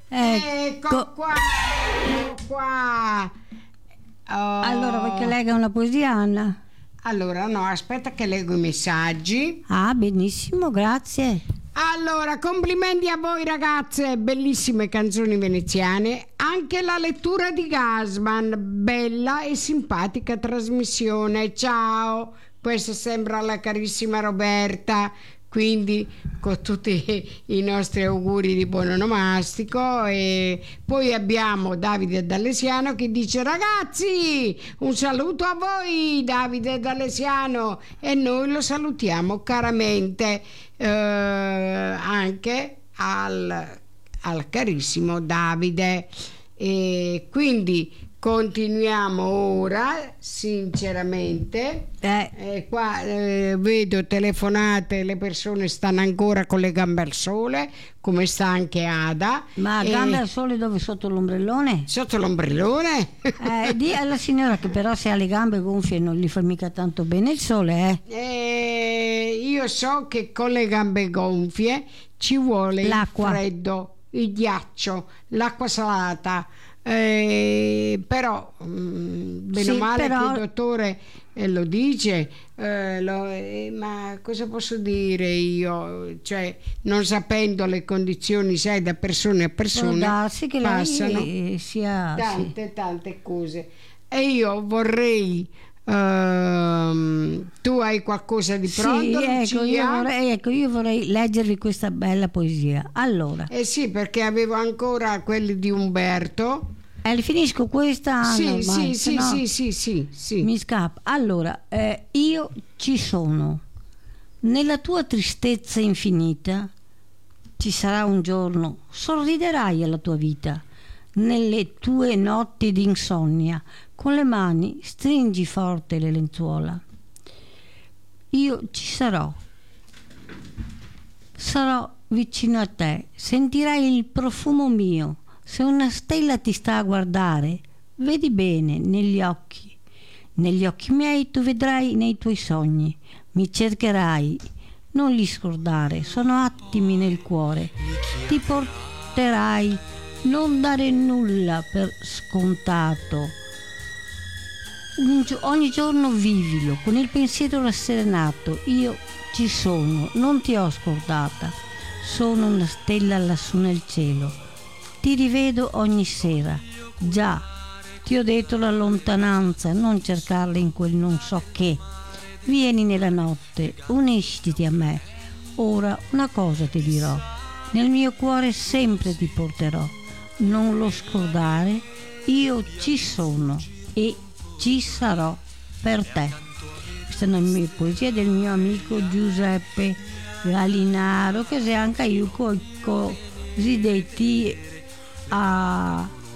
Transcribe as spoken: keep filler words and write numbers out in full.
Ecco, ecco qua, ecco qua. Oh. Allora, vuoi che legga una poesia, Anna? Allora, no, aspetta che leggo i messaggi. Ah, benissimo, grazie. Allora, complimenti a voi ragazze, bellissime canzoni veneziane, anche la lettura di Gassman, bella e simpatica trasmissione, ciao, questa sembra la carissima Roberta, quindi con tutti i nostri auguri di buon onomastico. E poi abbiamo Davide D'Alesiano che dice: ragazzi, un saluto a voi, Davide D'Alesiano, e noi lo salutiamo caramente. Eh, anche al, al carissimo Davide. E quindi continuiamo ora, sinceramente. Eh. Eh, qua eh, vedo telefonate, le persone stanno ancora con le gambe al sole, come sta anche Ada. Ma e... gambe al sole dove? Sotto l'ombrellone? Sotto l'ombrellone? Eh, di alla signora che però se ha le gambe gonfie non gli fa mica tanto bene il sole, eh? Eh, io so che con le gambe gonfie ci vuole l'acqua, il freddo, il ghiaccio, l'acqua salata. Eh, però mh, bene o sì, male però... che il dottore eh, lo dice, eh, lo, eh, ma cosa posso dire io, cioè non sapendo le condizioni, sai, da persone a persone può darsi che passano lei sia tante sì. tante cose, e io vorrei Uh, tu hai qualcosa di pronto? Sì, ecco io, vorrei, ecco, io vorrei leggervi questa bella poesia. Allora, eh sì, perché avevo ancora quelli di Umberto. Eh, finisco questa. Sì, ormai, sì, sì, no sì, sì, sì, sì. Mi scappa. Allora, eh, io ci sono. Nella tua tristezza infinita ci sarà un giorno, sorriderai alla tua vita. Nelle tue notti d'insonnia, con le mani stringi forte le lenzuola. Io ci sarò. Sarò vicino a te, sentirai il profumo mio. Se una stella ti sta a guardare, vedi bene negli occhi. Negli occhi miei tu vedrai nei tuoi sogni. Mi cercherai, non li scordare, sono attimi nel cuore. Ti porterai, non dare nulla per scontato. Un gio- ogni giorno vivilo con il pensiero rasserenato. Io ci sono, non ti ho scordata. Sono una stella lassù nel cielo. Ti rivedo ogni sera. Già, ti ho detto la lontananza, non cercarla in quel non so che. Vieni nella notte, unisciti a me. Ora una cosa ti dirò. Nel mio cuore sempre ti porterò. Non lo scordare, io ci sono e ci sarò per te. Questa è una mia poesia del mio amico Giuseppe Galinaro, che se anche io con i cosiddetti a